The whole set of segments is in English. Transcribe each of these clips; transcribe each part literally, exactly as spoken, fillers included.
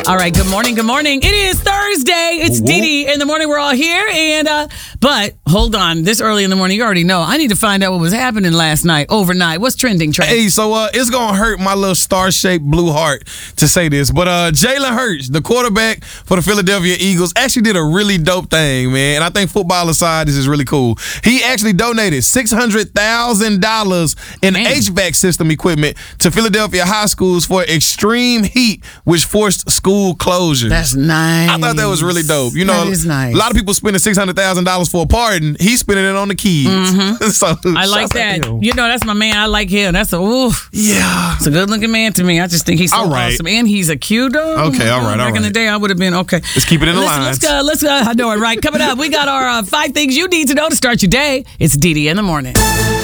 All right, good morning, good morning. It is Thursday. It's Dee Dee in the morning. We're all here. and uh, But hold on, this early in the morning, you already know. I need to find out what was happening last night, overnight. What's trending, Trey? Hey, so uh, it's going to hurt my little star-shaped blue heart to say this, but uh, Jalen Hurts, the quarterback for the Philadelphia Eagles, actually did a really dope thing, man. And I think football aside, this is really cool. He actually donated six hundred thousand dollars in man. H V A C system equipment to Philadelphia high schools for extreme heat, which forced school closure. That's nice. I thought that was really dope. You know, that is nice. A lot of people spending six hundred thousand dollars for a pardon. He's spending it on the kids. Mm-hmm. so, I like that. You know, that's my man. I like him. That's a oof. Yeah. It's a good-looking man to me. I just think he's so all right. awesome. And he's a cute dog. Okay, all right, all Back right. in the day, I would have been okay. Let's keep it in the Listen, lines. Let's go. Let's go. I know it, right? Coming up, we got our uh, five things you need to know to start your day. It's Dee Dee in the morning.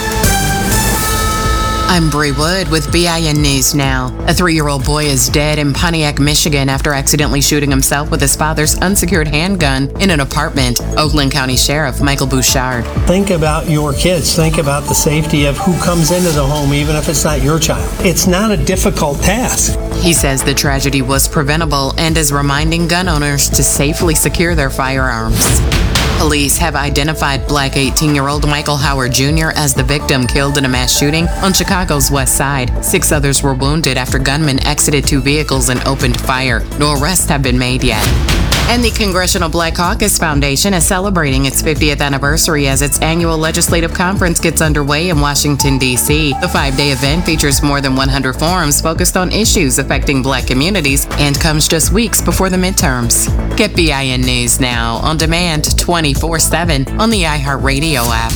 I'm Bree Wood with B I N News Now. A three-year-old boy is dead in Pontiac, Michigan after accidentally shooting himself with his father's unsecured handgun in an apartment. Oakland County Sheriff Michael Bouchard. Think about your kids. Think about the safety of who comes into the home, even if it's not your child. It's not a difficult task. He says the tragedy was preventable and is reminding gun owners to safely secure their firearms. Police have identified black eighteen-year-old Michael Howard Junior as the victim killed in a mass shooting on Chicago's West Side. Six others were wounded after gunmen exited two vehicles and opened fire. No arrests have been made yet. And the Congressional Black Caucus Foundation is celebrating its fiftieth anniversary as its annual legislative conference gets underway in Washington, D C The five-day event features more than one hundred forums focused on issues affecting black communities and comes just weeks before the midterms. Get B I N News Now on demand twenty-four seven on the iHeartRadio app.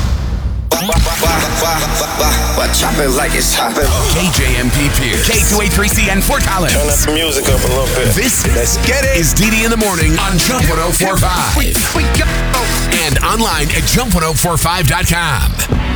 Chop it like it's hopping. K J M P Pierce. K two eighty-three C N Fort Collins. Turn that music up a little bit. This Let's get it. is Dee Dee in the morning on Jump one oh four point five. And online at jump one oh four five dot com.